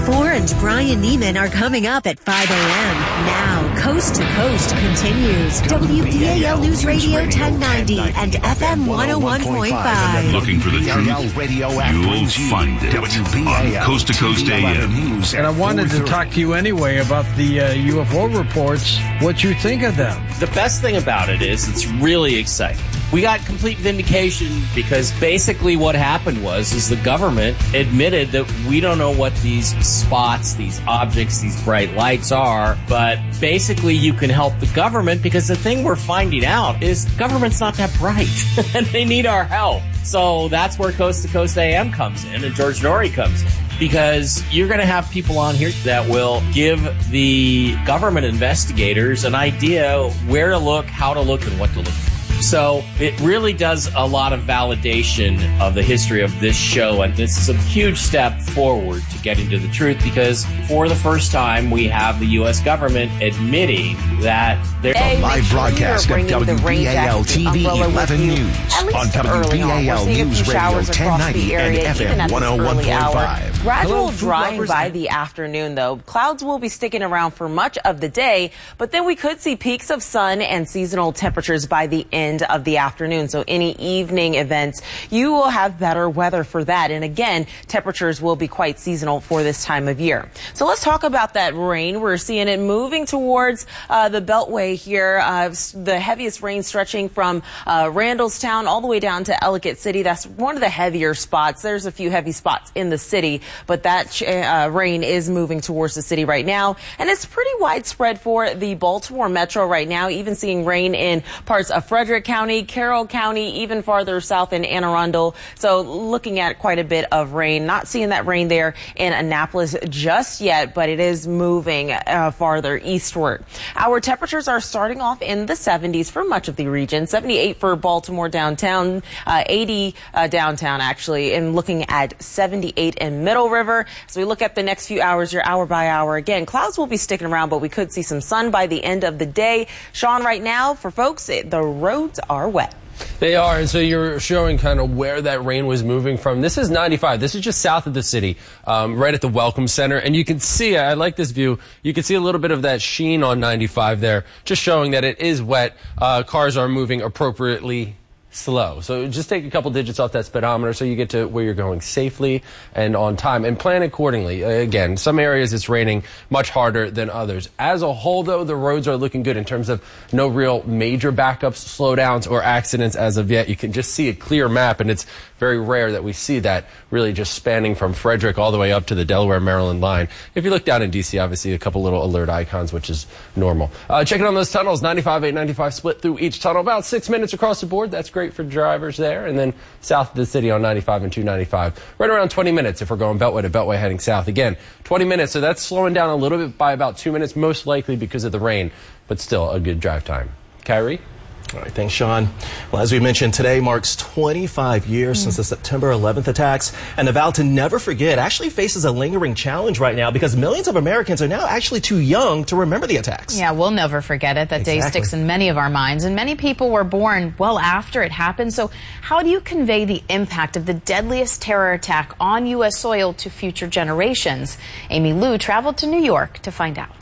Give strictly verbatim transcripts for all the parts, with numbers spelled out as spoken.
Four and Brian Neiman are coming up at five a.m. Now, Coast to Coast continues. W B A L News Radio ten ninety and F M one oh one point five. Looking for the truth? You'll find it on Coast to Coast A M. And I wanted to talk to you anyway about the uh, U F O reports, what you think of them. The best thing about it is it's really exciting. We got complete vindication because basically what happened was is the government admitted that we don't know what these spots, these objects, these bright lights are, but basically you can help the government because the thing we're finding out is the government's not that bright and they need our help. So that's where Coast to Coast A M comes in and George Norrie comes in. Because you're going to have people on here that will give the government investigators an idea where to look, how to look, and what to look for. So it really does a lot of validation of the history of this show, and this is a huge step forward to getting to the truth because for the first time we have the U S government admitting that they're a live sure broadcast of W B A L T V eleven News on W B A L News Radio ten ninety and F M one oh one point five. Gradual drying by the afternoon, though. Clouds will be sticking around for much of the day, but then we could see peaks of sun and seasonal temperatures by the end of the afternoon. So any evening events, you will have better weather for that. And again, temperatures will be quite seasonal for this time of year. So let's talk about that rain. We're seeing it moving towards uh, the Beltway here. Uh, the heaviest rain stretching from uh, Randallstown all the way down to Ellicott City. That's one of the heavier spots. There's a few heavy spots in the city, but that uh, rain is moving towards the city right now. And it's pretty widespread for the Baltimore Metro right now, even seeing rain in parts of Frederick County, Carroll County, even farther south in Anne Arundel. So looking at quite a bit of rain. Not seeing that rain there in Annapolis just yet, but it is moving uh, farther eastward. Our temperatures are starting off in the seventies for much of the region. seventy-eight for Baltimore downtown, uh, eighty uh, downtown actually, and looking at seventy-eight in Middle River. As we look at the next few hours, your hour by hour, again, clouds will be sticking around, but we could see some sun by the end of the day. Sean, right now, for folks, it, the roads are wet. They are, and so you're showing kind of where that rain was moving from. This is ninety-five. This is just south of the city, um, right at the Welcome Center. And you can see, I like this view, you can see a little bit of that sheen on ninety-five there, just showing that it is wet. Uh, cars are moving appropriately slow. So just take a couple digits off that speedometer so you get to where you're going safely and on time, and plan accordingly. Again, some areas it's raining much harder than others. As a whole, though, the roads are looking good in terms of no real major backups, slowdowns, or accidents as of yet. You can just see a clear map, and it's very rare that we see that really just spanning from Frederick all the way up to the Delaware-Maryland line. If you look down in D C, obviously a couple little alert icons, which is normal. Uh, checking on those tunnels, ninety-five, eight ninety-five split through each tunnel, about six minutes across the board. That's great for drivers there. And then south of the city on ninety-five and two ninety-five, right around twenty minutes if we're going Beltway to Beltway heading south. Again, twenty minutes, so that's slowing down a little bit by about two minutes, most likely because of the rain, but still a good drive time. Kyrie? All right, thanks, Sean. Well, as we mentioned, today marks twenty-five years mm. since the September eleventh attacks, and the vow to never forget actually faces a lingering challenge right now because millions of Americans are now actually too young to remember the attacks. Yeah, we'll never forget it. That exactly. day sticks in many of our minds, and many people were born well after it happened. So how do you convey the impact of the deadliest terror attack on U S soil to future generations? Amy Lou traveled to New York to find out.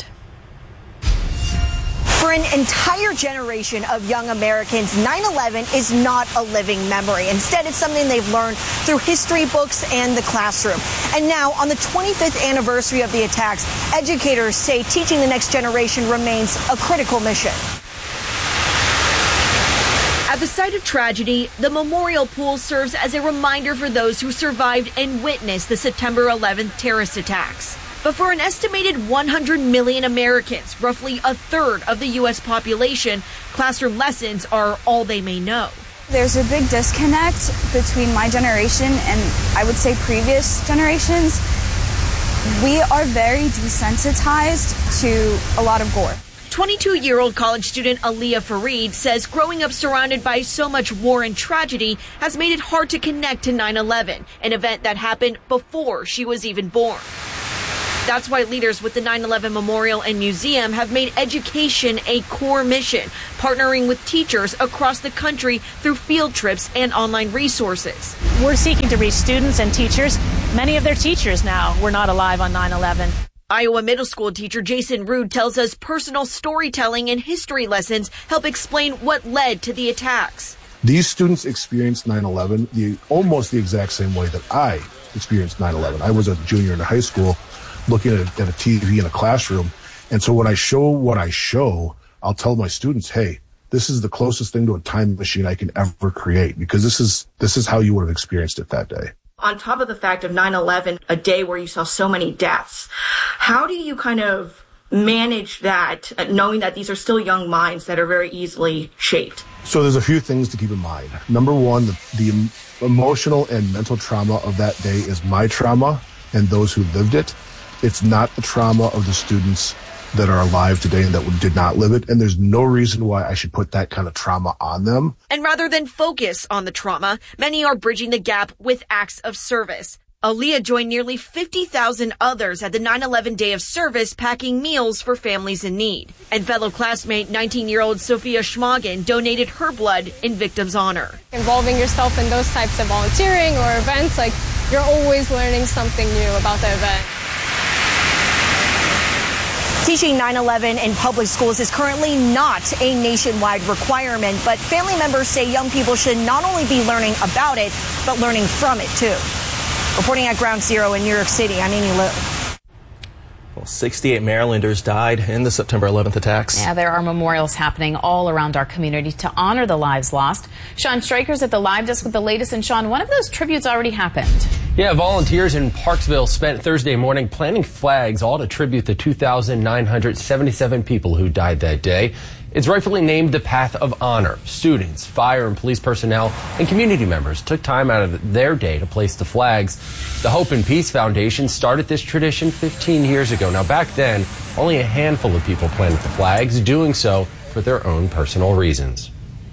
For an entire generation of young Americans, nine eleven is not a living memory. Instead, it's something they've learned through history books and the classroom. And now, on the twenty-fifth anniversary of the attacks, educators say teaching the next generation remains a critical mission. At the site of tragedy, the memorial pool serves as a reminder for those who survived and witnessed the September eleventh terrorist attacks. But for an estimated one hundred million Americans, roughly a third of the U S population, classroom lessons are all they may know. There's a big disconnect between my generation and I would say previous generations. We are very desensitized to a lot of gore. twenty-two-year-old college student Aliyah Fareed says growing up surrounded by so much war and tragedy has made it hard to connect to nine eleven, an event that happened before she was even born. That's why leaders with the nine eleven Memorial and Museum have made education a core mission, partnering with teachers across the country through field trips and online resources. We're seeking to reach students and teachers. Many of their teachers now were not alive on nine eleven. Iowa middle school teacher Jason Rude tells us personal storytelling and history lessons help explain what led to the attacks. These students experienced nine eleven the, almost the exact same way that I experienced nine eleven. I was a junior in high school looking at a, at a T V in a classroom. And so when I show what I show, I'll tell my students, hey, this is the closest thing to a time machine I can ever create, because this is this is how you would have experienced it that day. On top of the fact of nine eleven, a day where you saw so many deaths, how do you kind of manage that, knowing that these are still young minds that are very easily shaped? So there's a few things to keep in mind. Number one, the, the emotional and mental trauma of that day is my trauma and those who lived it. It's not the trauma of the students that are alive today and that did not live it. And there's no reason why I should put that kind of trauma on them. And rather than focus on the trauma, many are bridging the gap with acts of service. Aaliyah joined nearly fifty thousand others at the nine eleven Day of Service, packing meals for families in need. And fellow classmate nineteen-year-old Sophia Schmagen donated her blood in victims' honor. Involving yourself in those types of volunteering or events, like, you're always learning something new about the event. Teaching nine eleven in public schools is currently not a nationwide requirement, but family members say young people should not only be learning about it, but learning from it, too. Reporting at Ground Zero in New York City, I'm Amy Liu. Well, sixty-eight Marylanders died in the September eleventh attacks. Yeah, there are memorials happening all around our community to honor the lives lost. Sean Stryker's at the live desk with the latest. And Sean, one of those tributes already happened. Yeah, volunteers in Parksville spent Thursday morning planting flags, all to tribute the two thousand nine hundred seventy-seven people who died that day. It's rightfully named the Path of Honor. Students, fire and police personnel, and community members took time out of their day to place the flags. The Hope and Peace Foundation started this tradition fifteen years ago. Now, back then, only a handful of people planted the flags, doing so for their own personal reasons.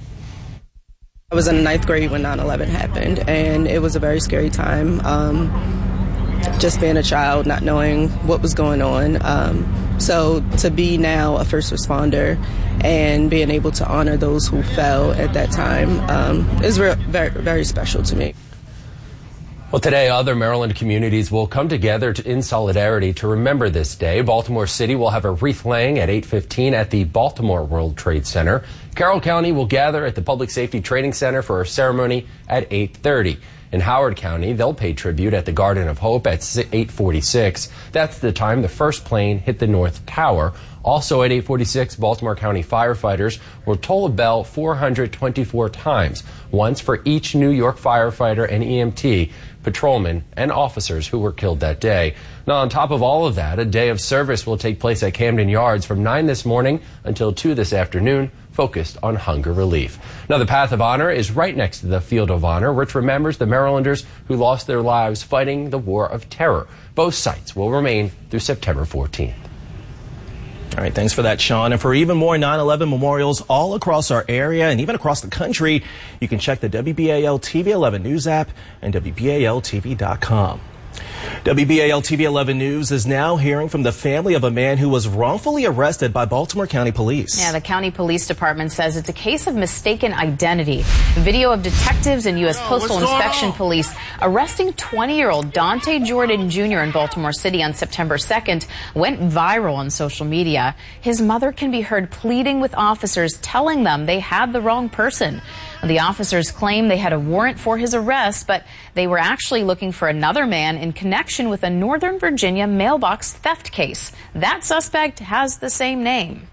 I was in the ninth grade when nine eleven happened, and it was a very scary time. Um, just being a child, not knowing what was going on. Um, so to be now a first responder and being able to honor those who fell at that time um, is re- very, very special to me. Well, today, other Maryland communities will come together to, in solidarity to remember this day. Baltimore City will have a wreath laying at eight fifteen at the Baltimore World Trade Center. Carroll County will gather at the Public Safety Training Center for a ceremony at eight thirty. In Howard County, they'll pay tribute at the Garden of Hope at eight forty-six. That's the time the first plane hit the North Tower. Also at eight forty-six, Baltimore County firefighters will toll a bell four hundred twenty-four times, once for each New York firefighter and E M T, patrolmen, and officers who were killed that day. Now, on top of all of that, a day of service will take place at Camden Yards from nine this morning until two this afternoon, focused on hunger relief. Now, the Path of Honor is right next to the Field of Honor, which remembers the Marylanders who lost their lives fighting the War of Terror. Both sites will remain through September fourteenth. All right, thanks for that, Sean. And for even more nine eleven memorials all across our area and even across the country, you can check the W B A L T V eleven News app and W B A L T V dot com. W B A L T V eleven News is now hearing from the family of a man who was wrongfully arrested by Baltimore County Police. Yeah, the county police department says it's a case of mistaken identity. Video of detectives and U S Postal Inspection Police arresting twenty-year-old Dante Jordan Junior in Baltimore City on September second went viral on social media. His mother can be heard pleading with officers, telling them they had the wrong person. The officers claim they had a warrant for his arrest, but they were actually looking for another man in connection with a Northern Virginia mailbox theft case. That suspect has the same name.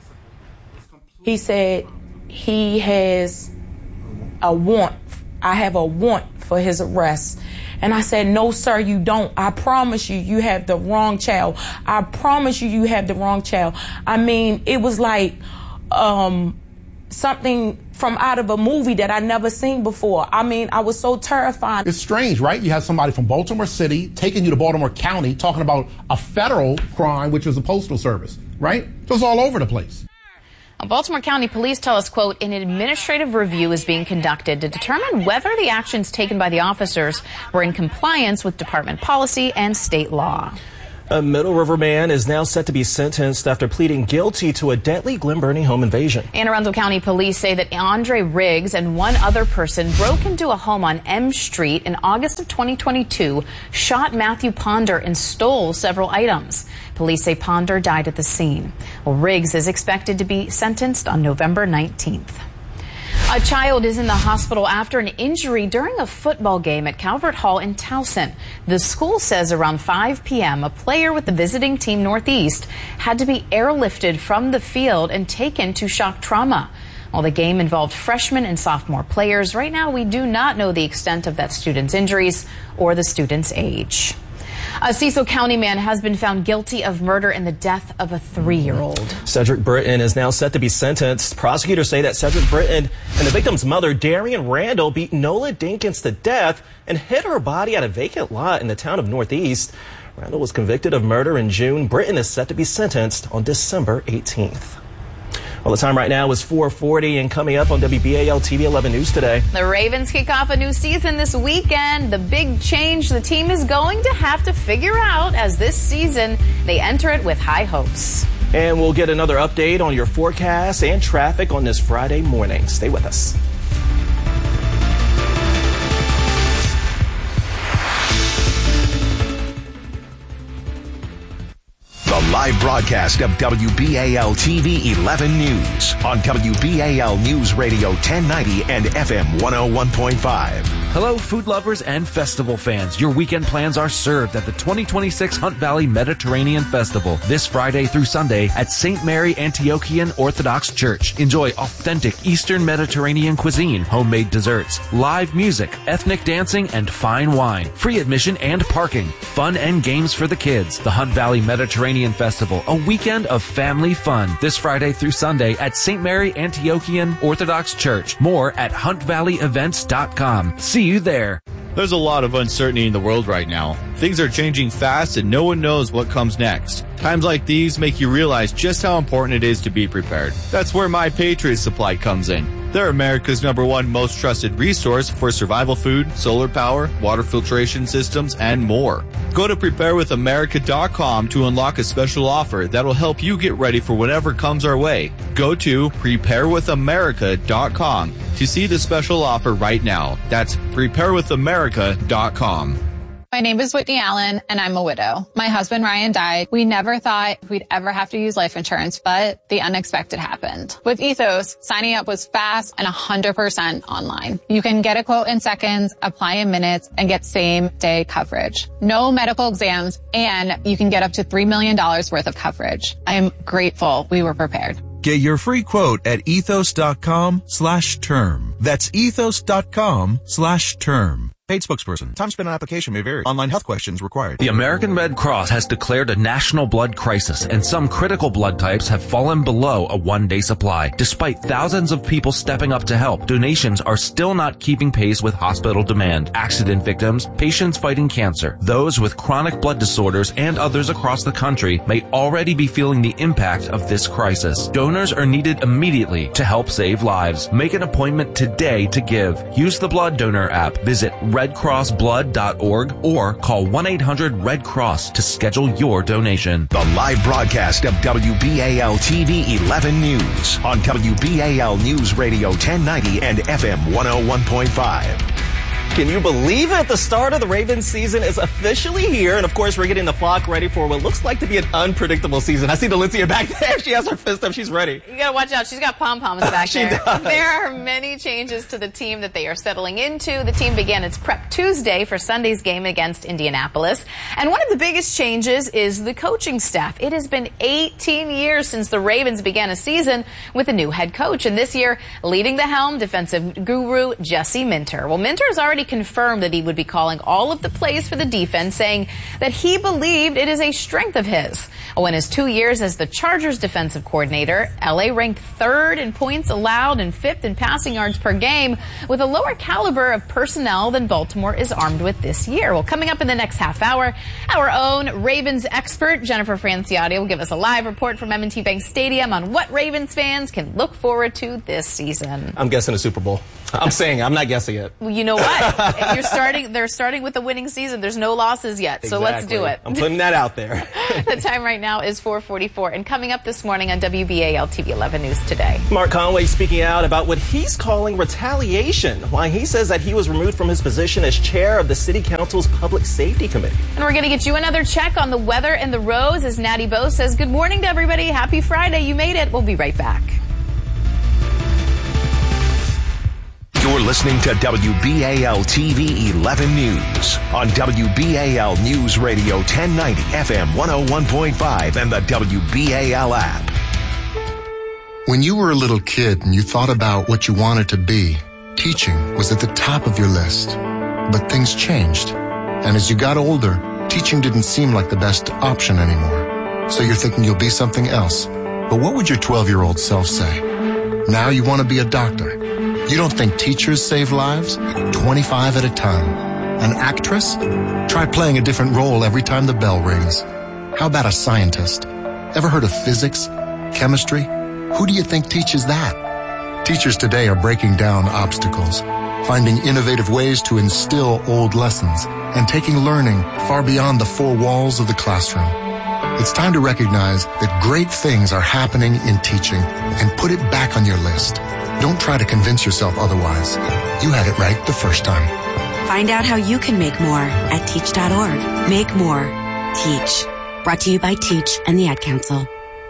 He said he has a warrant. I have a warrant for his arrest. And I said, no, sir, you don't. I promise you, you have the wrong child. I promise you, you have the wrong child. I mean, it was like um, something from out of a movie that I never seen before. I mean, I was so terrified. It's strange, right? You have somebody from Baltimore City taking you to Baltimore County talking about a federal crime, which is the Postal Service, right? So it's all over the place. Baltimore County Police tell us, quote, an administrative review is being conducted to determine whether the actions taken by the officers were in compliance with department policy and state law. A Middle River man is now set to be sentenced after pleading guilty to a deadly Glen Burnie home invasion. Anne Arundel County police say that Andre Riggs and one other person broke into a home on M Street in August of twenty twenty-two, shot Matthew Ponder, and stole several items. Police say Ponder died at the scene. Well, Riggs is expected to be sentenced on November nineteenth. A child is in the hospital after an injury during a football game at Calvert Hall in Towson. The school says around five p m a player with the visiting team Northeast had to be airlifted from the field and taken to shock trauma. While the game involved freshman and sophomore players, right now we do not know the extent of that student's injuries or the student's age. A Cecil County man has been found guilty of murder in the death of a three-year-old. Cedric Britton is now set to be sentenced. Prosecutors say that Cedric Britton and the victim's mother, Darian Randall, beat Nola Dinkins to death and hid her body at a vacant lot in the town of Northeast. Randall was convicted of murder in June. Britton is set to be sentenced on December eighteenth. Well, the time right now is four forty, and coming up on W B A L T V eleven News today. The Ravens kick off a new season this weekend. The big change the team is going to have to figure out as this season they enter it with high hopes. And we'll get another update on your forecast and traffic on this Friday morning. Stay with us. The live broadcast of W B A L T V eleven News on W B A L News Radio ten ninety and F M one oh one point five. Hello, food lovers and festival fans. Your weekend plans are served at the twenty twenty-six Hunt Valley Mediterranean Festival this Friday through Sunday at Saint Mary Antiochian Orthodox Church. Enjoy authentic Eastern Mediterranean cuisine, homemade desserts, live music, ethnic dancing, and fine wine. Free admission and parking. Fun and games for the kids. The Hunt Valley Mediterranean Festival, a weekend of family fun. This Friday through Sunday at Saint Mary Antiochian Orthodox Church. More at hunt valley events dot com. See you there. There's a lot of uncertainty in the world right now. Things are changing fast and no one knows what comes next. Times like these make you realize just how important it is to be prepared. That's where My Patriot Supply comes in. They're America's number one most trusted resource for survival food, solar power, water filtration systems, and more. Go to prepare with america dot com to unlock a special offer that'll help you get ready for whatever comes our way. Go to prepare with america dot com to see the special offer right now. That's prepare with america dot com. My name is Whitney Allen, and I'm a widow. My husband, Ryan, died. We never thought we'd ever have to use life insurance, but the unexpected happened. With Ethos, signing up was fast and one hundred percent online. You can get a quote in seconds, apply in minutes, and get same-day coverage. No medical exams, and you can get up to three million dollars worth of coverage. I am grateful we were prepared. Get your free quote at ethos dot com slash term. That's ethos dot com slash term. Paid spokesperson. Time spent on application may vary. Online health questions required. The American Red Cross has declared a national blood crisis, and some critical blood types have fallen below a one-day supply. Despite thousands of people stepping up to help, donations are still not keeping pace with hospital demand. Accident victims, patients fighting cancer, those with chronic blood disorders, and others across the country may already be feeling the impact of this crisis. Donors are needed immediately to help save lives. Make an appointment today to give. Use the Blood Donor app. Visit red cross blood dot org or call one eight hundred red cross to schedule your donation. The live broadcast of W B A L T V eleven News on W B A L News Radio ten ninety and F M one oh one point five. Can you believe it? The start of the Ravens season is officially here. And of course, we're getting the flock ready for what looks like to be an unpredictable season. I see Dalencia back there. She has her fist up. She's ready. You gotta watch out. She's got pom-poms back she there. Does. There are many changes to the team that they are settling into. The team began its prep Tuesday for Sunday's game against Indianapolis. And one of the biggest changes is the coaching staff. It has been eighteen years since the Ravens began a season with a new head coach. And this year, leading the helm, defensive guru Jesse Minter. Well, Minter has already confirmed that he would be calling all of the plays for the defense, saying that he believed it is a strength of his. Well, in his two years as the Chargers defensive coordinator, L A ranked third in points allowed and fifth in passing yards per game, with a lower caliber of personnel than Baltimore is armed with this year. Well, coming up in the next half hour, our own Ravens expert, Jennifer Franciotti, will give us a live report from M and T Bank Stadium on what Ravens fans can look forward to this season. I'm guessing a Super Bowl. I'm saying, I'm not guessing it. Well, you know what? You're starting. They're starting with the winning season. There's no losses yet, so Exactly. let's do it. I'm putting that out there. The time right now is four forty-four, and coming up this morning on W B A L T V eleven News Today. Mark Conway speaking out about what he's calling retaliation, why he says that he was removed from his position as chair of the City Council's Public Safety Committee. And we're going to get you another check on the weather and the roads as Natty Bo says, good morning to everybody. Happy Friday. You made it. We'll be right back. You're listening to W B A L T V eleven News on W B A L News Radio ten ninety F M one oh one point five and the W B A L app. When you were a little kid and you thought about what you wanted to be, teaching was at the top of your list. But things changed. And as you got older, teaching didn't seem like the best option anymore. So you're thinking you'll be something else. But what would your twelve-year-old self say? Now you want to be a doctor. You don't think teachers save lives? twenty-five at a time. An actress? Try playing a different role every time the bell rings. How about a scientist? Ever heard of physics? Chemistry? Who do you think teaches that? Teachers today are breaking down obstacles, finding innovative ways to instill old lessons, and taking learning far beyond the four walls of the classroom. It's time to recognize that great things are happening in teaching and put it back on your list. Don't try to convince yourself otherwise. You had it right the first time. Find out how you can make more at teach dot org. Make more. Teach. Brought to you by Teach and the Ad Council.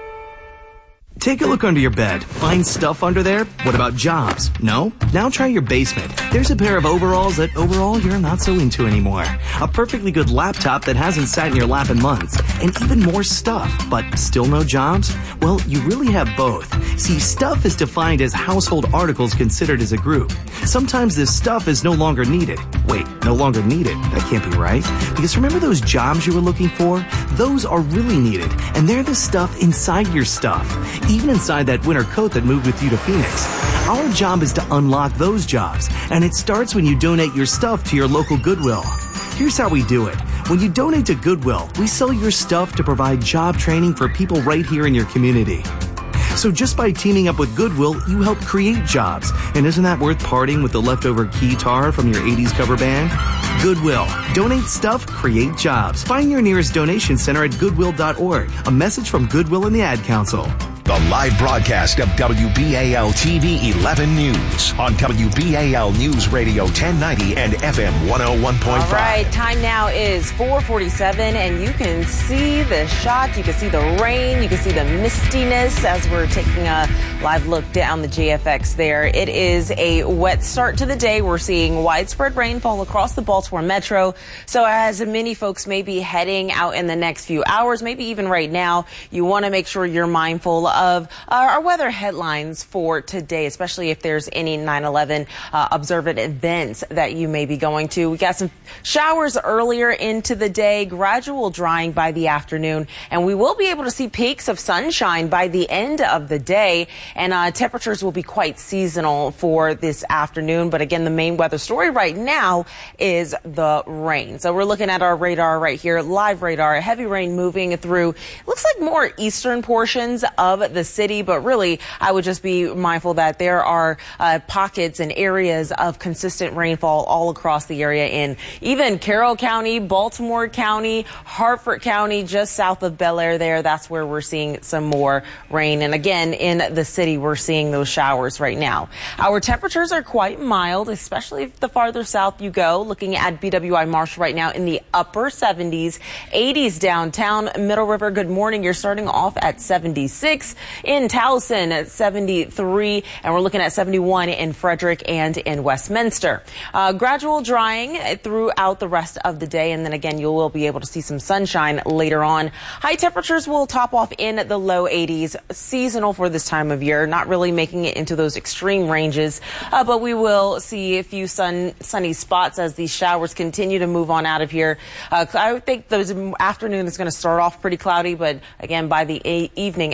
Take a look under your bed. Find stuff under there? What about jobs? No? Now try your basement. There's a pair of overalls that overall you're not so into anymore. A perfectly good laptop that hasn't sat in your lap in months. And even more stuff, but still no jobs? Well, you really have both. See, stuff is defined as household articles considered as a group. Sometimes this stuff is no longer needed. Wait, no longer needed? That can't be right. Because remember those jobs you were looking for? Those are really needed. And they're the stuff inside your stuff. Even inside that winter coat that moved with you to Phoenix. Our job is to unlock those jobs, and it starts when you donate your stuff to your local Goodwill. Here's how we do it. When you donate to Goodwill, we sell your stuff to provide job training for people right here in your community. So just by teaming up with Goodwill, you help create jobs. And isn't that worth parting with the leftover keytar from your eighties cover band? Goodwill. Donate stuff, create jobs. Find your nearest donation center at goodwill dot org. A message from Goodwill and the Ad Council. The live broadcast of W B A L T V eleven News on W B A L News Radio ten ninety and F M one oh one point five. All right, time now is four forty-seven, and you can see the shot. You can see the rain. You can see the mistiness as we're taking a live look down the J F X there. It is a wet start to the day. We're seeing widespread rainfall across the Baltimore metro. So as many folks may be heading out in the next few hours, maybe even right now, you want to make sure you're mindful of our weather headlines for today, especially if there's any nine eleven uh, observant events that you may be going to. We got some showers earlier into the day, gradual drying by the afternoon, and we will be able to see peaks of sunshine by the end of the day, and uh, temperatures will be quite seasonal for this afternoon. But again, the main weather story right now is the rain. So we're looking at our radar right here, live radar, heavy rain moving through, looks like more eastern portions of the city, but really I would just be mindful that there are uh, pockets and areas of consistent rainfall all across the area in even Carroll County, Baltimore County, Hartford County, just south of Bel Air there. That's where we're seeing some more rain. And again, in the city, we're seeing those showers right now. Our temperatures are quite mild, especially the farther south you go. Looking at B W I Marshall right now in the upper seventies, eighties downtown. Middle River, good morning. You're starting off at seventy-six. In Towson at seventy-three, and we're looking at seventy-one in Frederick and in Westminster. Uh, gradual drying throughout the rest of the day, and then again, you will be able to see some sunshine later on. High temperatures will top off in the low eighties, seasonal for this time of year, not really making it into those extreme ranges, uh, but we will see a few sun, sunny spots as these showers continue to move on out of here. Uh, I think the afternoon is going to start off pretty cloudy, but again, by the a- evening hours,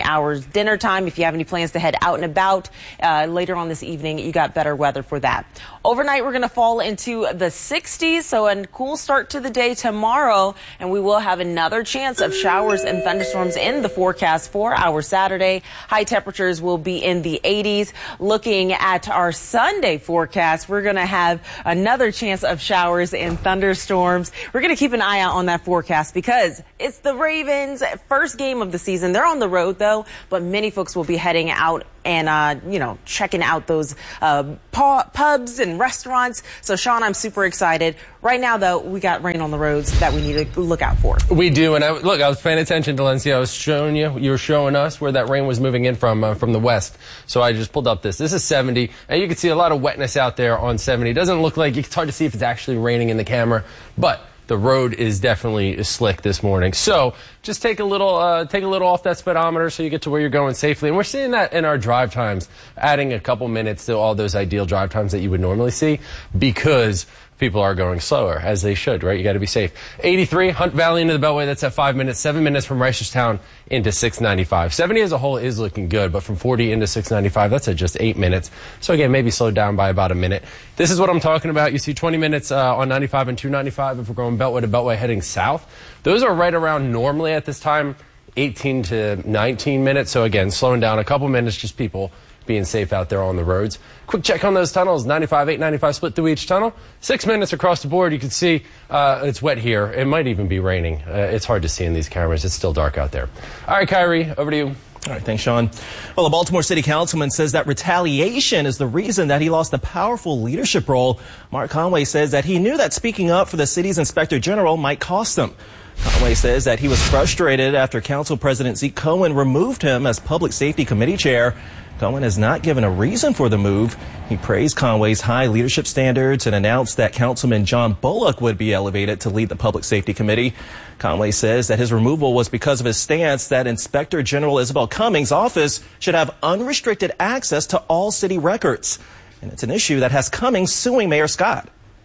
dinner time. If you have any plans to head out and about uh, later on this evening, you got better weather for that. Overnight, we're going to fall into the sixties, so a cool start to the day tomorrow, and we will have another chance of showers and thunderstorms in the forecast for our Saturday. High temperatures will be in the eighties. Looking at our Sunday forecast, we're going to have another chance of showers and thunderstorms. We're going to keep an eye out on that forecast because it's the Ravens' first game of the season. They're on the road, though, but many folks will be heading out and, uh, you know, checking out those uh, pubs and restaurants. So, Sean, I'm super excited. Right now, though, we got rain on the roads that we need to look out for. We do. And I, look, I was paying attention, Delencia. I was showing you, you were showing us where that rain was moving in from, uh, from the west. So I just pulled up this. This is seventy. And you can see a lot of wetness out there on seventy. It doesn't look like, it's hard to see if it's actually raining in the camera, but the road is definitely slick this morning. So just take a little, uh, take a little off that speedometer so you get to where you're going safely. And we're seeing that in our drive times, adding a couple minutes to all those ideal drive times that you would normally see because people are going slower, as they should, right? You got to be safe. eighty-three, Hunt Valley into the Beltway, that's at five minutes. Seven minutes from Reisterstown into six ninety-five. seventy as a whole is looking good, but from forty into six ninety-five, that's at just eight minutes. So again, maybe slowed down by about a minute. This is what I'm talking about. You see twenty minutes uh, on ninety-five and two ninety-five if we're going Beltway to Beltway heading south. Those are right around normally at this time, eighteen to nineteen minutes. So again, slowing down a couple minutes, just people being safe out there on the roads. Quick check on those tunnels. ninety-five, eight ninety-five split through each tunnel. Six minutes across the board. You can see uh, it's wet here. It might even be raining. Uh, it's hard to see in these cameras. It's still dark out there. All right, Kyrie, over to you. All right, thanks, Sean. Well, a Baltimore City councilman says that retaliation is the reason that he lost a powerful leadership role. Mark Conway says that he knew that speaking up for the city's inspector general might cost him. Conway says that he was frustrated after Council President Zeke Cohen removed him as Public Safety Committee chair. Cohen has not given a reason for the move. He praised Conway's high leadership standards and announced that Councilman John Bullock would be elevated to lead the Public Safety Committee. Conway says that his removal was because of his stance that Inspector General Isabel Cummings' office should have unrestricted access to all city records. And it's an issue that has Cummings suing Mayor Scott.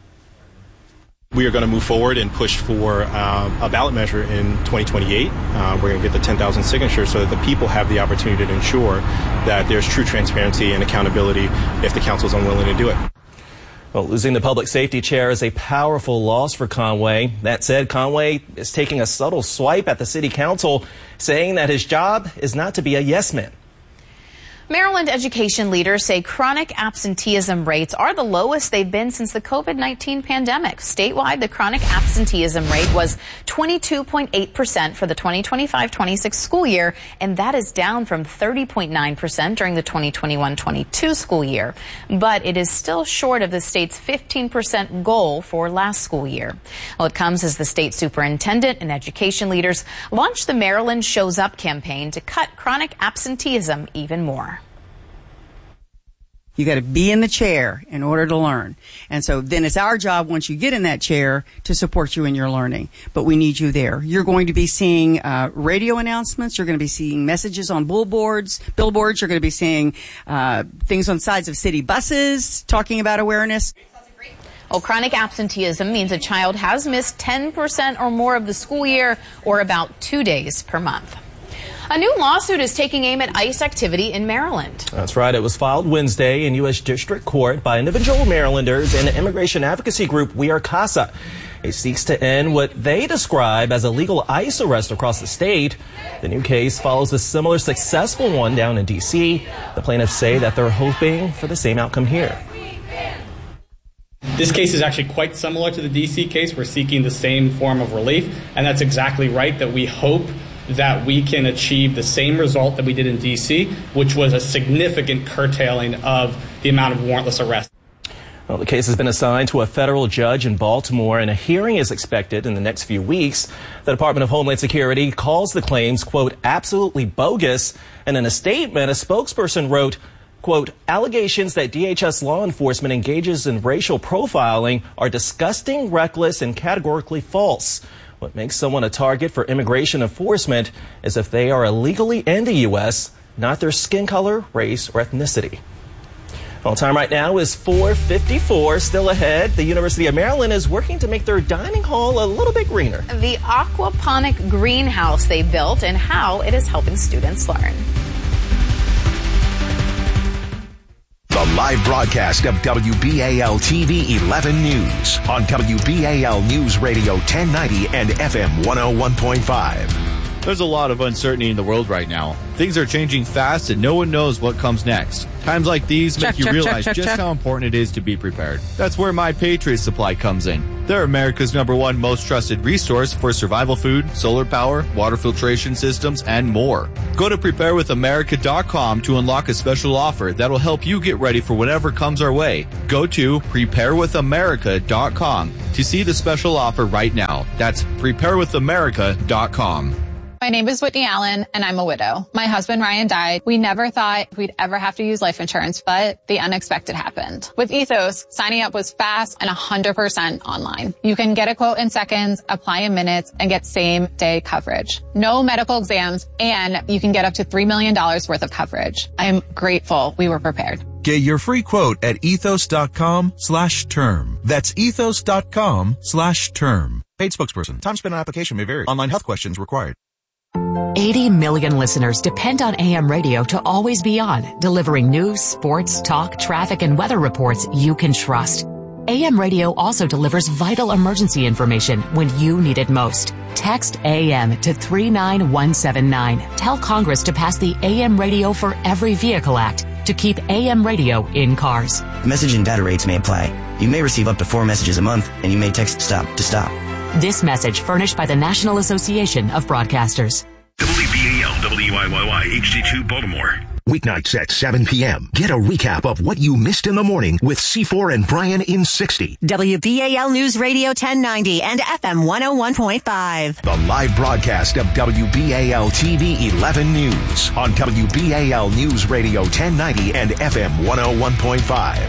We are going to move forward and push for um, a ballot measure in twenty twenty-eight. Uh, we're going to get the ten thousand signatures so that the people have the opportunity to ensure that there's true transparency and accountability if the council is unwilling to do it. Well, losing the public safety chair is a powerful loss for Conway. That said, Conway is taking a subtle swipe at the city council, saying that his job is not to be a yes man. Maryland education leaders say chronic absenteeism rates are the lowest they've been since the COVID nineteen pandemic. Statewide, the chronic absenteeism rate was twenty-two point eight percent for the twenty twenty-five twenty-six school year, and that is down from thirty point nine percent during the twenty twenty-one twenty-two school year. But it is still short of the state's fifteen percent goal for last school year. Well, it comes as the state superintendent and education leaders launched the Maryland Shows Up campaign to cut chronic absenteeism even more. You got to be in the chair in order to learn. And so then it's our job once you get in that chair to support you in your learning. But we need you there. You're going to be seeing uh, radio announcements. You're going to be seeing messages on billboards. Billboards. You're going to be seeing uh, things on sides of city buses talking about awareness. Well, chronic absenteeism means a child has missed ten percent or more of the school year, or about two days per month. A new lawsuit is taking aim at ICE activity in Maryland. That's right. It was filed Wednesday in U S District Court by individual Marylanders and the immigration advocacy group We Are CASA. It seeks to end what they describe as illegal ICE arrests across the state. The new case follows a similar successful one down in D C. The plaintiffs say that they're hoping for the same outcome here. This case is actually quite similar to the D C case. We're seeking the same form of relief, and that's exactly right, that we hope that we can achieve the same result that we did in D C, which was a significant curtailing of the amount of warrantless arrests. Well, the case has been assigned to a federal judge in Baltimore, and a hearing is expected in the next few weeks. The Department of Homeland Security calls the claims, quote, absolutely bogus. And in a statement, a spokesperson wrote, quote, allegations that D H S law enforcement engages in racial profiling are disgusting, reckless, and categorically false. What makes someone a target for immigration enforcement is if they are illegally in the U S, not their skin color, race, or ethnicity. Well, time right now is four fifty-four. Still ahead, the University of Maryland is working to make their dining hall a little bit greener. The aquaponic greenhouse they built and how it is helping students learn. The live broadcast of W B A L T V eleven News on W B A L News Radio ten ninety and F M one oh one point five. There's a lot of uncertainty in the world right now. Things are changing fast and no one knows what comes next. Times like these Check, make you check, realize check, check, just check. how important it is to be prepared. That's where My Patriot Supply comes in. They're America's number one most trusted resource for survival food, solar power, water filtration systems, and more. Go to prepare with america dot com to unlock a special offer that'll help you get ready for whatever comes our way. Go to prepare with america dot com to see the special offer right now. That's prepare with america dot com. My name is Whitney Allen, and I'm a widow. My husband, Ryan, died. We never thought we'd ever have to use life insurance, but the unexpected happened. With Ethos, signing up was fast and one hundred percent online. You can get a quote in seconds, apply in minutes, and get same-day coverage. No medical exams, and you can get up to three million dollars worth of coverage. I am grateful we were prepared. Get your free quote at ethos.com slash term. That's ethos.com slash term. Paid spokesperson. Time spent on application may vary. Online health questions required. eighty million listeners depend on A M radio to always be on, delivering news, sports, talk, traffic, and weather reports you can trust. A M radio also delivers vital emergency information when you need it most. Text A M to three nine one seven nine. Tell Congress to pass the A M Radio for Every Vehicle Act to keep A M radio in cars. Message and data rates may apply. You may receive up to four messages a month, and you may text STOP to stop. This message furnished by the National Association of Broadcasters. W B A L W I Y Y H D two Baltimore. Weeknights at seven p.m. Get a recap of what you missed in the morning with C four and Brian in sixty. W B A L News Radio ten ninety and F M one oh one point five. The live broadcast of W B A L T V eleven News on W B A L News Radio ten ninety and F M one oh one point five.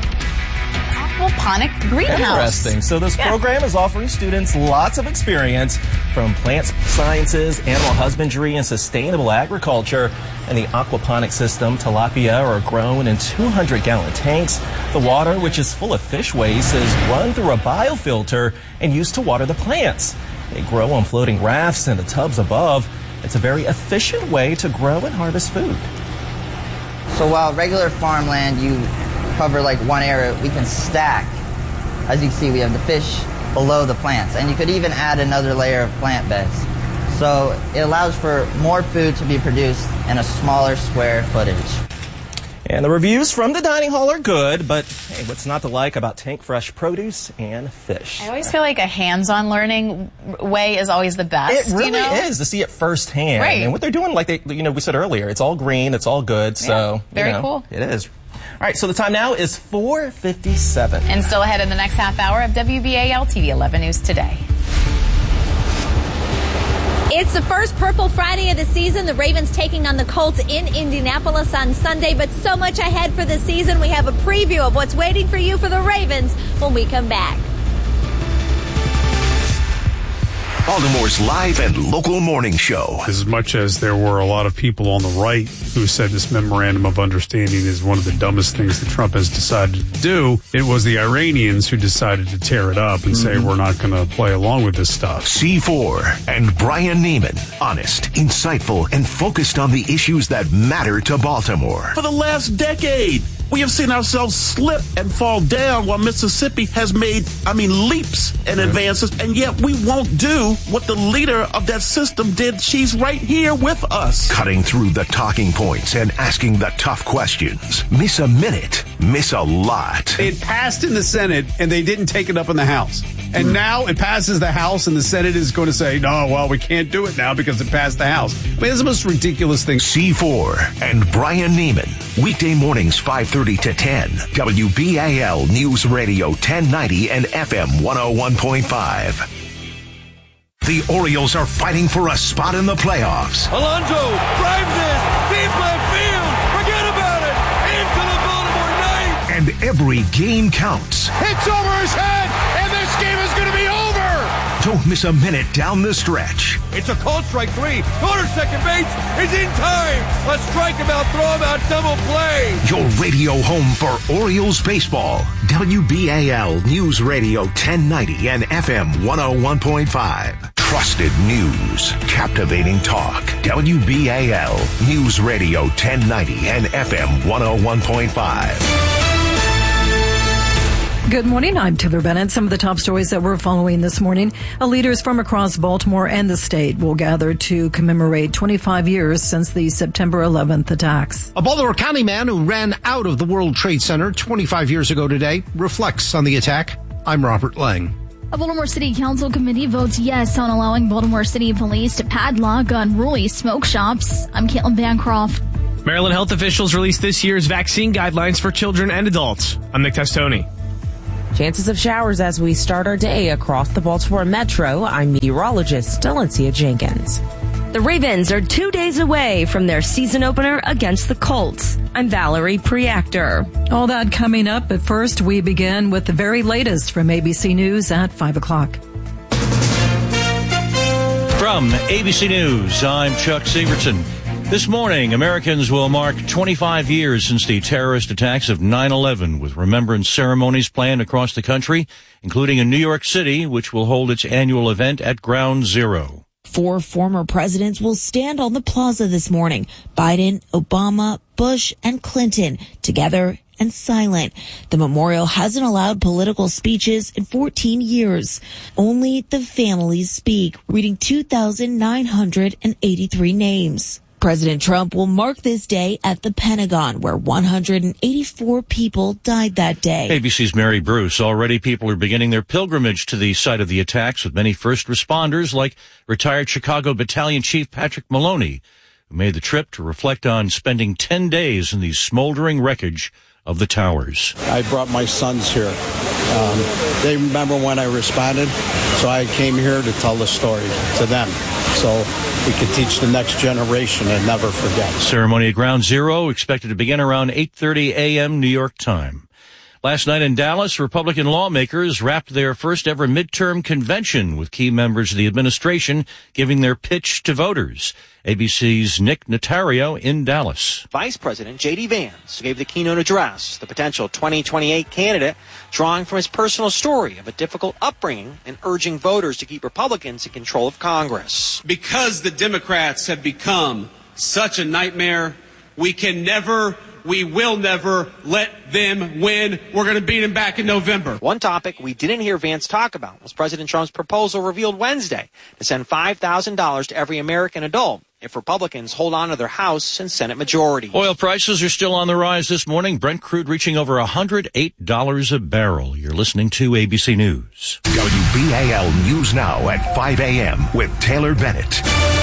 Aquaponic greenhouse. Interesting. So this Yeah. program is offering students lots of experience from plant sciences, animal husbandry, and sustainable agriculture. And the aquaponic system, tilapia are grown in two hundred gallon tanks. The water, which is full of fish waste, is run through a biofilter and used to water the plants. They grow on floating rafts in the tubs above. It's a very efficient way to grow and harvest food. So while regular farmland, you cover like one area, we can stack. As you can see, we have the fish below the plants, and you could even add another layer of plant beds. So it allows for more food to be produced in a smaller square footage. And the reviews from the dining hall are good, but hey, what's not to like about tank fresh produce and fish? I always feel like a hands-on learning way is always the best. It really you know? is to see it firsthand. Right. And what they're doing, like they, you know, we said earlier, it's all green, it's all good. So very you know, cool. It is. All right, so the time now is four fifty-seven. And still ahead in the next half hour of W B A L T V eleven News Today. It's the first Purple Friday of the season. The Ravens taking on the Colts in Indianapolis on Sunday, but so much ahead for the season. We have a preview of what's waiting for you for the Ravens when we come back. Baltimore's live and local morning show. As much as there were a lot of people on the right who said this memorandum of understanding is one of the dumbest things that Trump has decided to do, it was the Iranians who decided to tear it up and mm-hmm. say we're not going to play along with this stuff. C four and Brian Neiman. Honest, insightful, and focused on the issues that matter to Baltimore. For the last decade, we have seen ourselves slip and fall down while Mississippi has made, I mean, leaps and advances, and yet we won't do what the leader of that system did. She's right here with us. Cutting through the talking points and asking the tough questions. Miss a minute, miss a lot. It passed in the Senate, and they didn't take it up in the House. And now it passes the House, and the Senate is going to say, no, well, we can't do it now because it passed the House. I mean, it's the most ridiculous thing. C four and Brian Neiman. Weekday mornings, five thirty to ten. W B A L News Radio ten ninety and F M one oh one point five. The Orioles are fighting for a spot in the playoffs. Alonso drives this deep left field. Forget about it. Into the Baltimore Knights. And every game counts. Hits over his head, and this game is going to be over. Don't miss a minute down the stretch. It's a called strike three. Corner second base is in time. Let's strike him out, throw him out, double play. Your radio home for Orioles baseball. W B A L News Radio ten ninety and F M one oh one point five. Trusted news, captivating talk. W B A L News Radio ten ninety and F M one oh one point five. Good morning. I'm Taylor Bennett. Some of the top stories that we're following this morning. Leaders from across Baltimore and the state will gather to commemorate twenty-five years since the September eleventh attacks. A Baltimore County man who ran out of the World Trade Center twenty-five years ago today reflects on the attack. I'm Robert Lang. A Baltimore City Council committee votes yes on allowing Baltimore City Police to padlock unruly smoke shops. I'm Caitlin Bancroft. Maryland health officials released this year's vaccine guidelines for children and adults. I'm Nick Testoni. Chances of showers as we start our day across the Baltimore Metro. I'm meteorologist Delencia Jenkins. The Ravens are two days away from their season opener against the Colts. I'm Valerie Preactor. All that coming up, but first we begin with the very latest from A B C News at five o'clock. From A B C News, I'm Chuck Sievertson. This morning, Americans will mark twenty-five years since the terrorist attacks of nine eleven, with remembrance ceremonies planned across the country, including in New York City, which will hold its annual event at Ground Zero. Four former presidents will stand on the plaza this morning. Biden, Obama, Bush, and Clinton, together and silent. The memorial hasn't allowed political speeches in fourteen years. Only the families speak, reading two thousand nine hundred eighty-three names. President Trump will mark this day at the Pentagon, where one hundred eighty-four people died that day. A B C's Mary Bruce. Already people are beginning their pilgrimage to the site of the attacks, with many first responders like retired Chicago Battalion Chief Patrick Maloney, who made the trip to reflect on spending ten days in the smoldering wreckage of the towers. I brought my sons here. Um, they remember when I responded, so I came here to tell the story to them, so we can teach the next generation and never forget. Ceremony at Ground Zero expected to begin around eight thirty a.m. New York time. Last night in Dallas, Republican lawmakers wrapped their first ever midterm convention, with key members of the administration giving their pitch to voters. A B C's Nick Notario in Dallas. Vice President J D. Vance gave the keynote address, the potential twenty twenty-eight candidate, drawing from his personal story of a difficult upbringing and urging voters to keep Republicans in control of Congress. Because the Democrats have become such a nightmare, we can never, we will never let them win. We're going to beat them back in November. One topic we didn't hear Vance talk about was President Trump's proposal revealed Wednesday to send five thousand dollars to every American adult if Republicans hold on to their House and Senate majority. Oil prices are still on the rise this morning. Brent crude reaching over one hundred eight dollars a barrel. You're listening to A B C News. W B A L News Now at five a.m. with Taylor Bennett.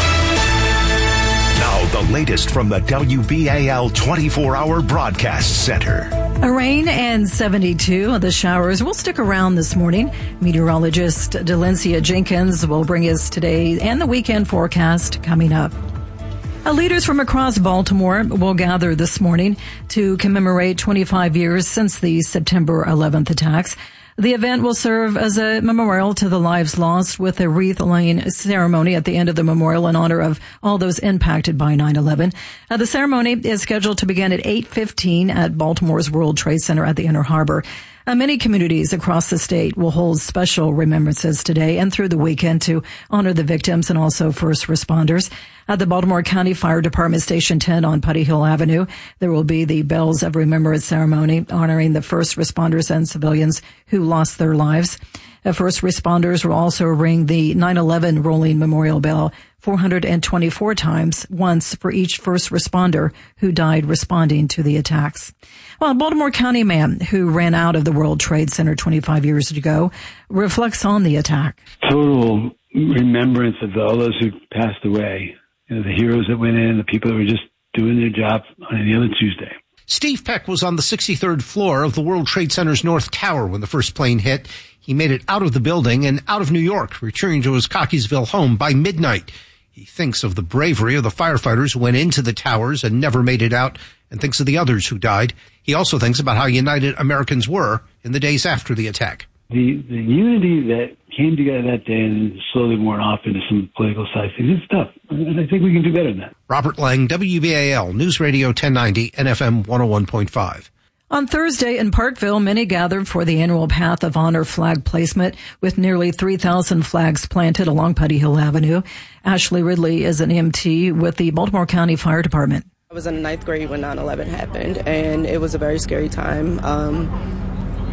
Now, the latest from the W B A L twenty-four hour broadcast center. A rain and seventy-two. The showers will stick around this morning. Meteorologist Delencia Jenkins will bring us today and the weekend forecast coming up. Uh, leaders from across Baltimore will gather this morning to commemorate twenty-five years since the September eleventh attacks. The event will serve as a memorial to the lives lost, with a wreath-laying ceremony at the end of the memorial in honor of all those impacted by nine eleven. Uh, the ceremony is scheduled to begin at eight fifteen at Baltimore's World Trade Center at the Inner Harbor. Uh, many communities across the state will hold special remembrances today and through the weekend to honor the victims and also first responders. At the Baltimore County Fire Department Station ten on Putty Hill Avenue, there will be the Bells of Remembrance ceremony honoring the first responders and civilians who lost their lives. The first responders will also ring the nine eleven rolling memorial bell four hundred twenty-four times, once for each first responder who died responding to the attacks. Well, a Baltimore County man who ran out of the World Trade Center twenty-five years ago reflects on the attack. Total remembrance of all those who passed away. You know, the heroes that went in, the people that were just doing their job on any other Tuesday. Steve Peck was on the sixty-third floor of the World Trade Center's North Tower when the first plane hit. He made it out of the building and out of New York, returning to his Cockeysville home by midnight. He thinks of the bravery of the firefighters who went into the towers and never made it out, and thinks of the others who died. He also thinks about how united Americans were in the days after the attack. The the unity that came together that day and slowly worn off into some political side things, it's tough. And I think we can do better than that. Robert Lang, W B A L, News Radio ten ninety and F M one oh one point five. On Thursday in Parkville, many gathered for the annual Path of Honor flag placement with nearly three thousand flags planted along Putty Hill Avenue. Ashley Ridley is an E M T with the Baltimore County Fire Department. I was in the ninth grade when nine eleven happened, and it was a very scary time. Um,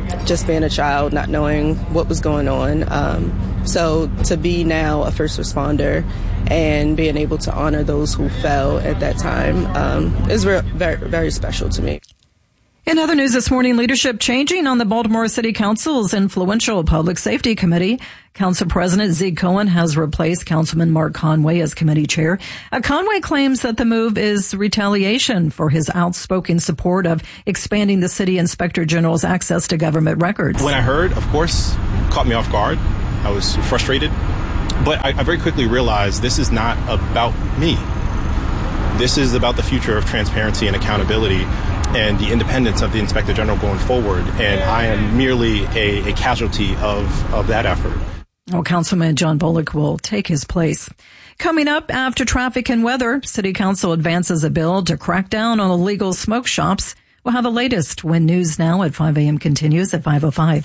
just being a child, not knowing what was going on. Um, so to be now a first responder and being able to honor those who fell at that time um, is re- very, very special to me. In other news this morning, leadership changing on the Baltimore City Council's influential Public Safety Committee. Council President Zeke Cohen has replaced Councilman Mark Conway as committee chair. Uh, Conway claims that the move is retaliation for his outspoken support of expanding the city inspector general's access to government records. When I heard, of course, caught me off guard. I was frustrated, but I, I very quickly realized this is not about me. This is about the future of transparency and accountability and the independence of the Inspector General going forward. And I am merely a, a casualty of, of that effort. Well, Councilman John Bullock will take his place. Coming up after traffic and weather, City Council advances a bill to crack down on illegal smoke shops. We'll have the latest when News Now at five a.m. continues at five oh five.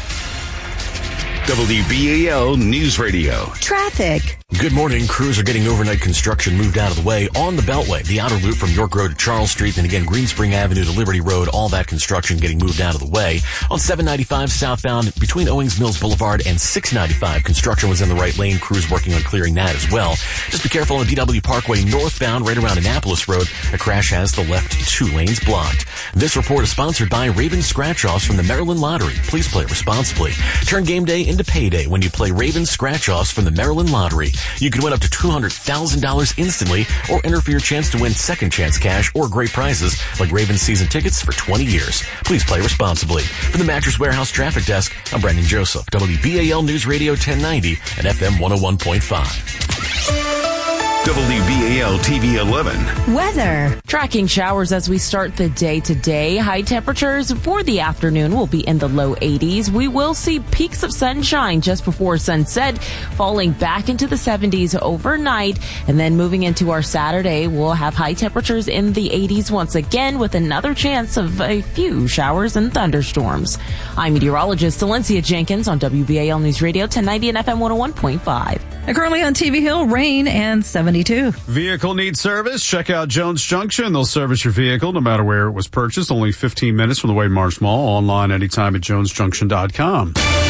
W B A L News Radio. Traffic. Good morning. Crews are getting overnight construction moved out of the way on the Beltway. The outer loop from York Road to Charles Street, and again Green Spring Avenue to Liberty Road, all that construction getting moved out of the way. On seven ninety-five southbound between Owings Mills Boulevard and six ninety-five, construction was in the right lane. Crews working on clearing that as well. Just be careful on D W Parkway northbound right around Annapolis Road. A crash has the left two lanes blocked. This report is sponsored by Raven Scratch-Offs from the Maryland Lottery. Please play responsibly. Turn game day into payday when you play Raven Scratch-Offs from the Maryland Lottery. You can win up to two hundred thousand dollars instantly or enter for your chance to win second chance cash or great prizes like Ravens season tickets for twenty years. Please play responsibly. From the Mattress Warehouse Traffic Desk, I'm Brendan Joseph, W B A L News Radio ten ninety and F M one oh one point five. W B A L T V eleven. Weather. Tracking showers as we start the day today. High temperatures for the afternoon will be in the low eighties. We will see peaks of sunshine just before sunset, falling back into the seventies overnight. And then moving into our Saturday, we'll have high temperatures in the eighties once again with another chance of a few showers and thunderstorms. I'm meteorologist Valencia Jenkins on W B A L News Radio ten ninety and F M one oh one point five. And currently on T V Hill, rain and seventy-two. Vehicle needs service? Check out Jones Junction. They'll service your vehicle no matter where it was purchased. Only fifteen minutes from the Wade Marsh Mall. Online anytime at jones junction dot com.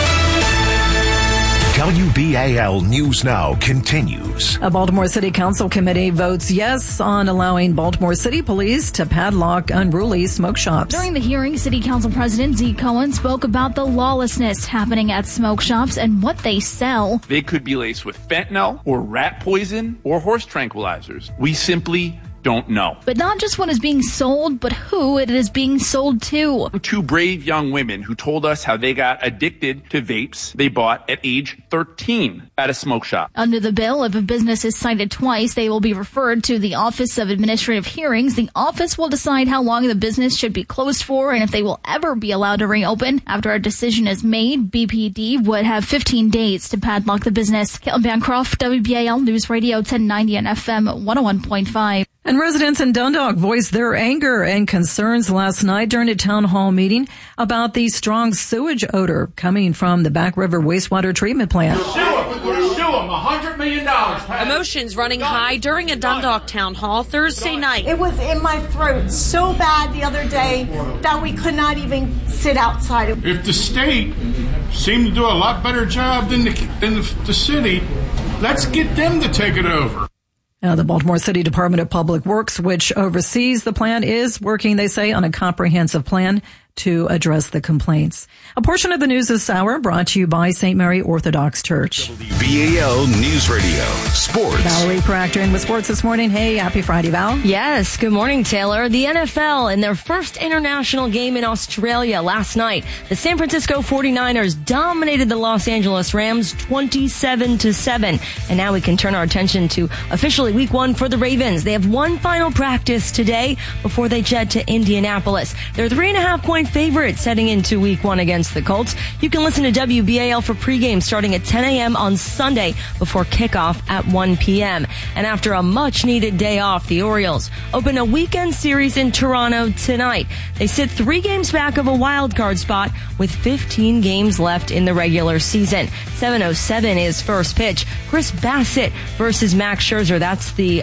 W B A L News Now continues. A Baltimore City Council committee votes yes on allowing Baltimore City Police to padlock unruly smoke shops. During the hearing, City Council President Zeke Cohen spoke about the lawlessness happening at smoke shops and what they sell. They could be laced with fentanyl or rat poison or horse tranquilizers. We simply don't know. But not just what is being sold, but who it is being sold to. Two brave young women who told us how they got addicted to vapes they bought at age thirteen at a smoke shop. Under the bill, if a business is cited twice, they will be referred to the Office of Administrative Hearings. The office will decide how long the business should be closed for and if they will ever be allowed to reopen. After a decision is made, B P D would have fifteen days to padlock the business. Caitlin Bancroft, W B A L News Radio ten ninety and F M one oh one point five. And residents in Dundalk voiced their anger and concerns last night during a town hall meeting about the strong sewage odor coming from the Back River wastewater treatment plant. Sue them, sue them, one hundred million dollars. Emotions running high during a Dundalk town hall Thursday night. It was in my throat so bad the other day that we could not even sit outside. If the state seemed to do a lot better job than the, than the, the city, let's get them to take it over. Uh, the Baltimore City Department of Public Works, which oversees the plan, is working, they say, on a comprehensive plan to address the complaints. A portion of the news this hour brought to you by Saint Mary Orthodox Church. W B A L News Radio Sports. Valerie Proctor in with sports this morning. Hey, happy Friday, Val. Yes, good morning, Taylor. The N F L in their first international game in Australia last night, the San Francisco forty-niners dominated the Los Angeles Rams twenty-seven to seven. And now we can turn our attention to officially week one for the Ravens. They have one final practice today before they jet to Indianapolis. They're three and a half point favorites heading into week one against the Colts. You can listen to W B A L for pregame starting at ten a.m. on Sunday before kickoff at one p.m. And after a much-needed day off, the Orioles open a weekend series in Toronto tonight. They sit three games back of a wild card spot with fifteen games left in the regular season. seven oh seven is first pitch. Chris Bassett versus Max Scherzer. That's the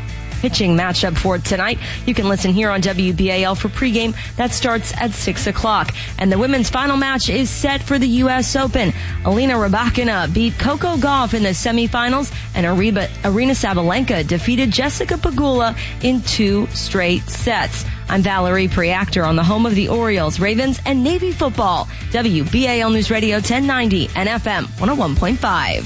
pitching matchup for tonight. You can listen here on W B A L for pregame. That starts at six o'clock. And the women's final match is set for the U S Open. Alina Rybakina beat Coco Gauff in the semifinals, and Arina Sabalenka defeated Jessica Pegula in two straight sets. I'm Valerie Preactor on the home of the Orioles, Ravens, and Navy football. W B A L News Radio ten ninety and F M one oh one point five.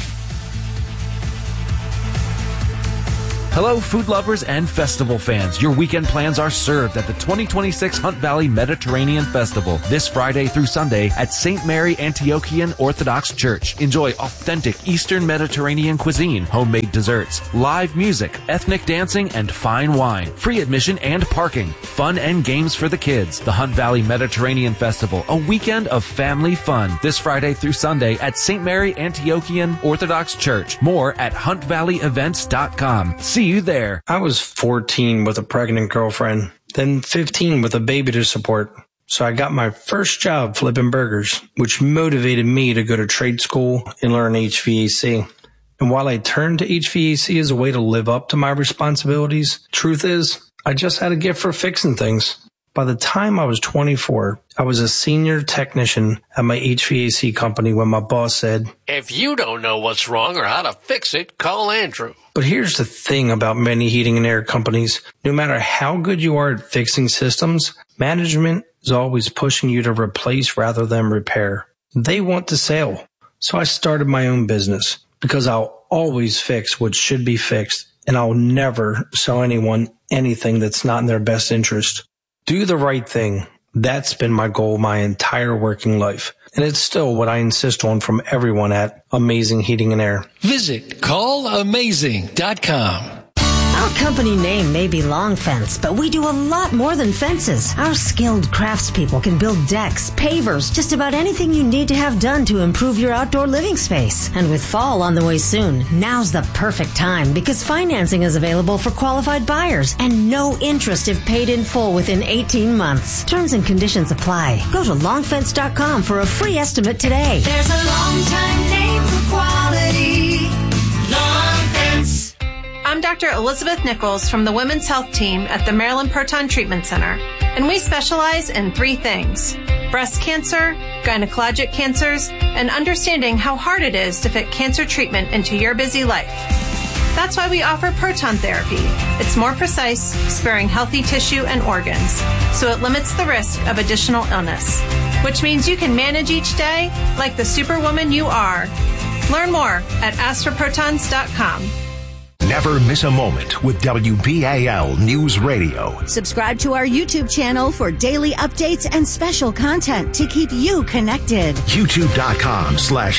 Hello, food lovers and festival fans. Your weekend plans are served at the twenty twenty-six Hunt Valley Mediterranean Festival this Friday through Sunday at Saint Mary Antiochian Orthodox Church. Enjoy authentic Eastern Mediterranean cuisine, homemade desserts, live music, ethnic dancing, and fine wine. Free admission and parking. Fun and games for the kids. The Hunt Valley Mediterranean Festival, a weekend of family fun. This Friday through Sunday at Saint Mary Antiochian Orthodox Church. More at hunt valley events dot com. See you there. I was fourteen with a pregnant girlfriend, then fifteen with a baby to support. So I got my first job flipping burgers, which motivated me to go to trade school and learn H V A C. And while I turned to H V A C as a way to live up to my responsibilities, truth is, I just had a gift for fixing things. By the time I was twenty-four, I was a senior technician at my H V A C company when my boss said, "If you don't know what's wrong or how to fix it, call Andrew." But here's the thing about many heating and air companies. No matter how good you are at fixing systems, management is always pushing you to replace rather than repair. They want the sale. So I started my own business because I'll always fix what should be fixed, and I'll never sell anyone anything that's not in their best interest. Do the right thing. That's been my goal my entire working life. And it's still what I insist on from everyone at Amazing Heating and Air. Visit call amazing dot com. Our company name may be Long Fence, but we do a lot more than fences. Our skilled craftspeople can build decks, pavers, just about anything you need to have done to improve your outdoor living space. And with fall on the way soon, now's the perfect time because financing is available for qualified buyers and no interest if paid in full within eighteen months. Terms and conditions apply. Go to long fence dot com for a free estimate today. There's a long time name for quality. Long Fence. I'm Doctor Elizabeth Nichols from the Women's Health Team at the Maryland Proton Treatment Center, and we specialize in three things: breast cancer, gynecologic cancers, and understanding how hard it is to fit cancer treatment into your busy life. That's why we offer proton therapy. It's more precise, sparing healthy tissue and organs, so it limits the risk of additional illness, which means you can manage each day like the superwoman you are. Learn more at astra protons dot com. Never miss a moment with W B A L News Radio. Subscribe to our YouTube channel for daily updates and special content to keep you connected. YouTube.com slash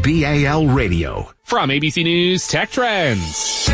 WBAL Radio. From A B C News Tech Trends.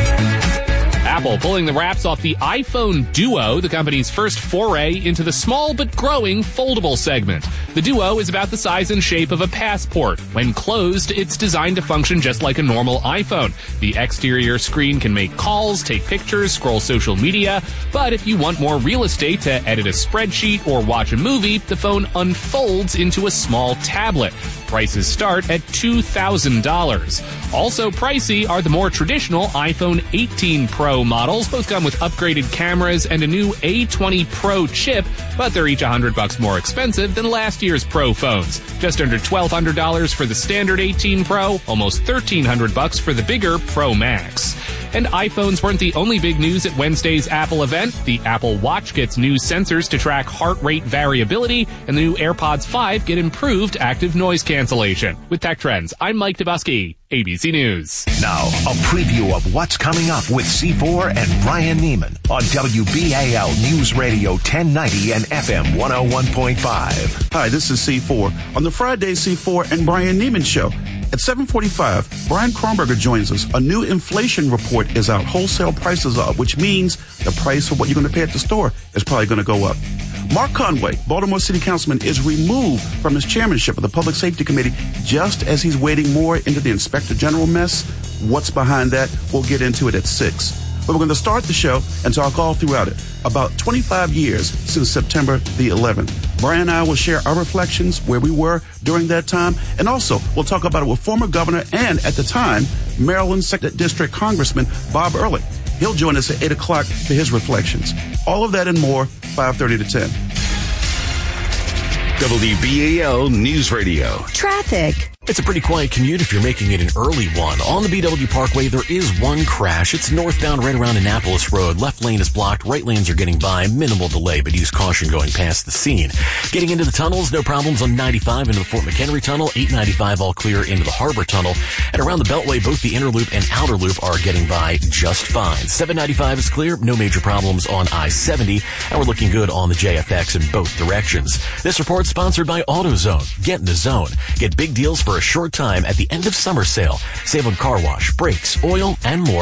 Apple pulling the wraps off the iPhone Duo, the company's first foray into the small but growing foldable segment. The Duo is about the size and shape of a passport. When closed, it's designed to function just like a normal iPhone. The exterior screen can make calls, take pictures, scroll social media, but if you want more real estate to edit a spreadsheet or watch a movie, the phone unfolds into a small tablet. Prices start at two thousand dollars. Also pricey are the more traditional iPhone eighteen Pro models. Both come with upgraded cameras and a new A twenty Pro chip, but they're each one hundred bucks more expensive than last year's Pro phones. Just under twelve hundred dollars for the standard eighteen Pro, almost thirteen hundred bucks for the bigger Pro Max. And iPhones weren't the only big news at Wednesday's Apple event. The Apple Watch gets new sensors to track heart rate variability, and the new AirPods five get improved active noise cancellation. With Tech Trends, I'm Mike Dabusky, A B C News. Now, a preview of what's coming up with C four and Brian Neiman on W B A L News Radio ten ninety and F M one oh one point five. Hi, this is C four on the Friday C four and Brian Neiman Show. At seven forty-five, Brian Kronberger joins us. A new inflation report is out. Wholesale prices are up, which means the price of what you're going to pay at the store is probably going to go up. Mark Conway, Baltimore City Councilman, is removed from his chairmanship of the Public Safety Committee just as he's wading more into the Inspector General mess. What's behind that? We'll get into it at six. But we're going to start the show and talk all throughout it. About twenty-five years since September the eleventh. Brian and I will share our reflections, where we were during that time, and also we'll talk about it with former governor and, at the time, Maryland second District Congressman Bob Ehrlich. He'll join us at eight o'clock for his reflections. All of that and more, five thirty to ten. W B A L News Radio. Traffic. It's a pretty quiet commute if you're making it an early one. On the B W Parkway, there is one crash. It's northbound right around Annapolis Road. Left lane is blocked. Right lanes are getting by. Minimal delay, but use caution going past the scene. Getting into the tunnels, no problems on ninety-five into the Fort McHenry Tunnel. eight ninety-five all clear into the Harbor Tunnel. And around the Beltway, both the inner loop and outer loop are getting by just fine. seven ninety-five is clear. No major problems on I seventy. And we're looking good on the J F X in both directions. This report sponsored by AutoZone. Get in the zone. Get big deals for a short time at the end of summer sale. Save on car wash, brakes, oil, and more.